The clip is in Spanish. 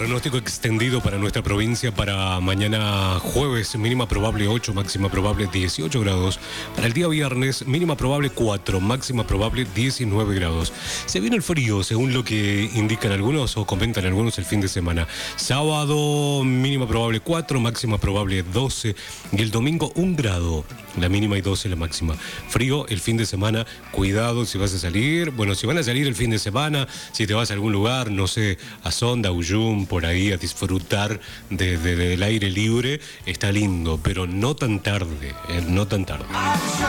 Pronóstico extendido para nuestra provincia para mañana jueves, mínima probable 8, máxima probable 18 grados. Para el día viernes, mínima probable 4, máxima probable 19 grados. Se viene el frío, según lo que indican algunos o comentan algunos el fin de semana. Sábado, mínima probable 4, máxima probable 12. Y el domingo, 1 grado, la mínima y 12 la máxima. Frío el fin de semana, cuidado si vas a salir. Bueno, si van a salir el fin de semana, si te vas a algún lugar, no sé, a Sonda, Uyum, por ahí a disfrutar del aire libre, está lindo, pero no tan tarde, no tan tarde.